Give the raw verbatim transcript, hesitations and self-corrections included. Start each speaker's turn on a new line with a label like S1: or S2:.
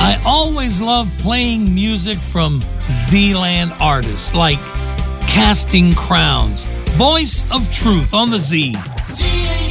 S1: I always love playing music from Z-Land artists like Casting Crowns, Voice of Truth on the Z.
S2: Z